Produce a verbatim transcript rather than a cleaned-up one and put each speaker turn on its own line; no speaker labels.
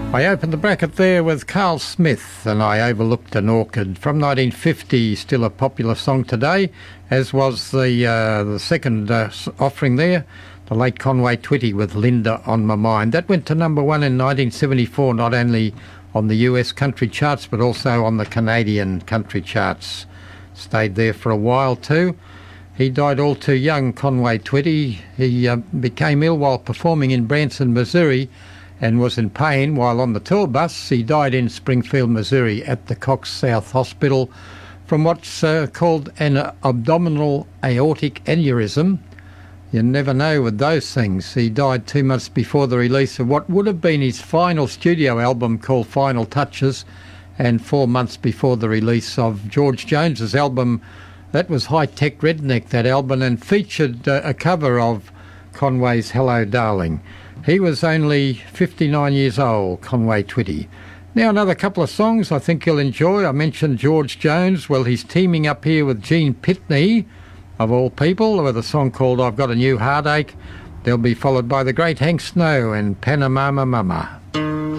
I opened the bracket there with Carl Smith and I Overlooked an Orchid from nineteen fifty, still a popular song today, as was the uh, the second uh, offering there, the late Conway Twitty with Linda on My Mind. That went to number one in nineteen seventy-four, not only on the U S country charts but also on the Canadian country charts. Stayed there for a while too. He died all too young, Conway Twitty. He uh, became ill while performing in Branson, Missouri, and was in pain while on the tour bus. He died in Springfield, Missouri at the Cox South Hospital from what's uh, called an abdominal aortic aneurysm. You never know with those things. He died two months before the release of what would have been his final studio album called Final Touches, and four months before the release of George Jones's album. That was High Tech Redneck, that album, and featured uh, a cover of Conway's Hello Darling. He was only fifty-nine years old, Conway Twitty. Now another couple of songs I think you'll enjoy. I mentioned George Jones. Well, he's teaming up here with Gene Pitney, of all people, with a song called I've Got a New Heartache. They'll be followed by the great Hank Snow and Panama Mama.